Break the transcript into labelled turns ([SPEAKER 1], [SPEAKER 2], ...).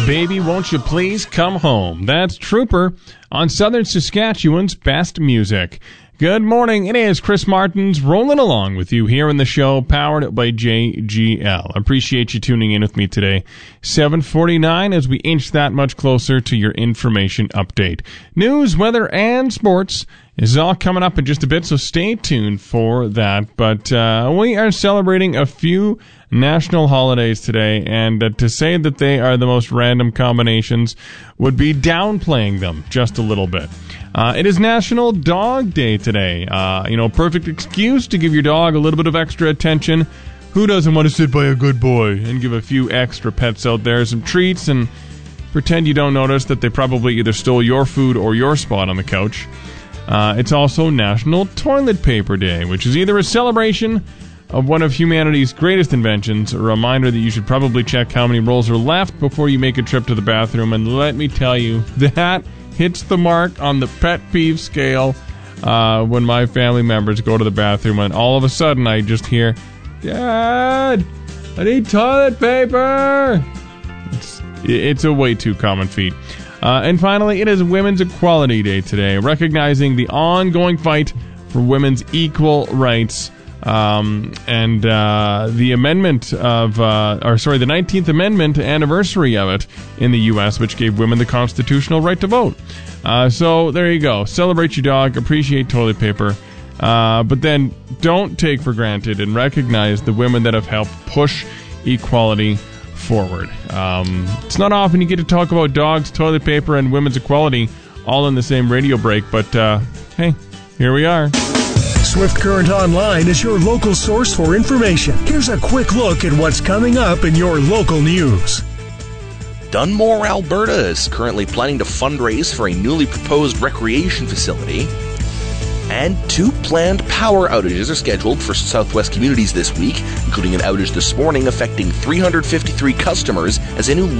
[SPEAKER 1] Baby, Won't You Please Come Home. That's Trooper on Southern Saskatchewan's best music. Good morning. It is Chris Martins rolling along with you here in the show, powered by JGL. Appreciate you tuning in with me today. 7:49 as we inch that much closer to your information update. News, weather, and sports is all coming up in just a bit, so stay tuned for that. But we are celebrating a few national holidays today, and to say that they are the most random combinations would be downplaying them just a little bit. It is National Dog Day today. Perfect excuse to give your dog a little bit of extra attention. Who doesn't want to sit by a good boy and give a few extra pets out there some treats and pretend you don't notice that they probably either stole your food or your spot on the couch? It's also National Toilet Paper Day, which is either a celebration of one of humanity's greatest inventions, a reminder that you should probably check how many rolls are left before you make a trip to the bathroom. And let me tell you, that hits the mark on the pet peeve scale when my family members go to the bathroom and all of a sudden I just hear, "Dad, I need toilet paper!" It's a way too common feat. And finally, it is Women's Equality Day today, recognizing the ongoing fight for women's equal rights. The amendment of, the 19th Amendment anniversary of it in the U.S., which gave women the constitutional right to vote. So there you go. Celebrate your dog, appreciate toilet paper, but then don't take for granted and recognize the women that have helped push equality forward. It's not often you get to talk about dogs, toilet paper, and women's equality all in the same radio break, but hey, here we are.
[SPEAKER 2] Swift Current Online is your local source for information. Here's a quick look at what's coming up in your local news.
[SPEAKER 3] Dunmore, Alberta is currently planning to fundraise for a newly proposed recreation facility. And 2 planned power outages are scheduled for Southwest communities this week, including an outage this morning affecting 353 customers as a new